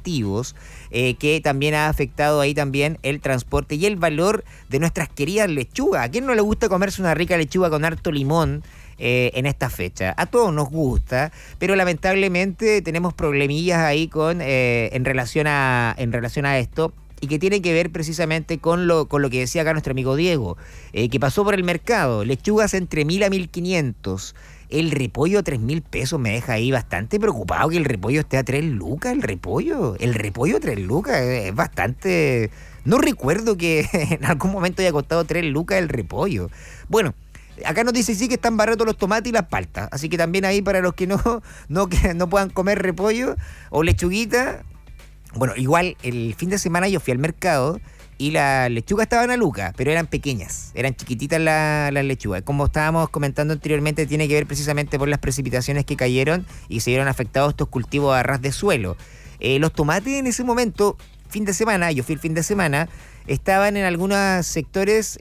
negativos que también ha afectado ahí también el transporte y el valor de nuestras queridas lechugas. ¿A quién no le gusta comerse una rica lechuga con harto limón en esta fecha? A todos nos gusta, pero lamentablemente tenemos problemillas ahí en relación a esto, y que tiene que ver precisamente con lo que decía acá nuestro amigo Diego, que pasó por el mercado, lechugas entre 1.000 a 1.500, el repollo a 3.000 pesos. Me deja ahí bastante preocupado que el repollo esté a 3 lucas, el repollo a 3 lucas, es bastante... No recuerdo que en algún momento haya costado 3 lucas el repollo. Bueno, acá nos dice sí que están baratos los tomates y las paltas, así que también ahí para los que no puedan comer repollo o lechuguita. Bueno, igual el fin de semana yo fui al mercado y las lechugas estaban a lucas, pero eran pequeñas, eran chiquititas las lechugas. Como estábamos comentando anteriormente, tiene que ver precisamente por las precipitaciones que cayeron y se vieron afectados estos cultivos a ras de suelo. Los tomates en ese momento, yo fui el fin de semana, estaban en algunos sectores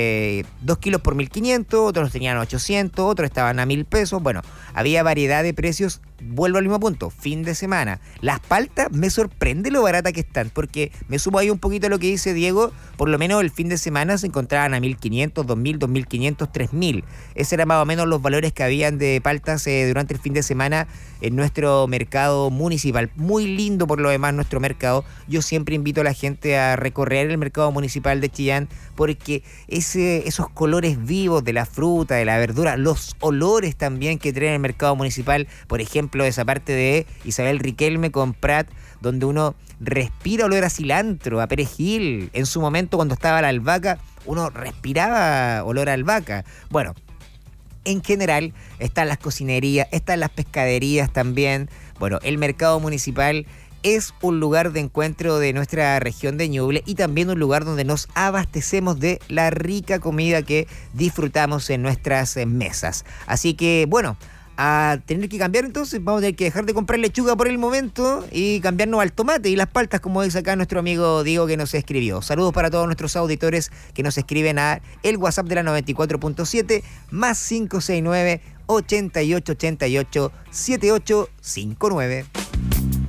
2 kilos por 1.500, otros los tenían 800, otros estaban a 1.000 pesos. Bueno, había variedad de precios. Vuelvo al mismo punto, fin de semana. Las paltas me sorprende lo barata que están, porque me sumo ahí un poquito a lo que dice Diego. Por lo menos el fin de semana se encontraban a 1.500, 2.000, 2.500, 3.000. Esos eran más o menos los valores que habían de paltas durante el fin de semana en nuestro mercado municipal. Muy lindo por lo demás nuestro mercado. Yo siempre invito a la gente a recorrer el mercado municipal de Chillán, porque esos colores vivos de la fruta, de la verdura, los olores también que trae el mercado municipal, por ejemplo, esa parte de Isabel Riquelme con Prat, donde uno respira olor a cilantro, a perejil. En su momento, cuando estaba la albahaca, uno respiraba olor a albahaca. Bueno, en general están las cocinerías, están las pescaderías también. Bueno, el mercado municipal es un lugar de encuentro de nuestra región de Ñuble y también un lugar donde nos abastecemos de la rica comida que disfrutamos en nuestras mesas. Así que, bueno, a tener que cambiar entonces, vamos a tener que dejar de comprar lechuga por el momento y cambiarnos al tomate y las paltas, como dice acá nuestro amigo Diego que nos escribió. Saludos para todos nuestros auditores que nos escriben a el WhatsApp de la 94.7 más 569 8888 7859.